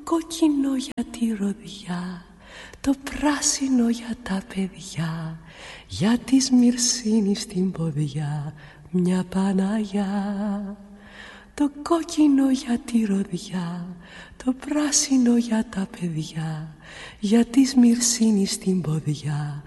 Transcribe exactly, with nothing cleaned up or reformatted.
κόκκινο για τη ροδιά, το πράσινο για τα παιδιά, για τη Σμυρσίνη στην ποδιά μια Παναγιά. Το κόκκινο για τη ροδιά, το πράσινο για τα παιδιά, για τη Σμυρσίνη στην ποδιά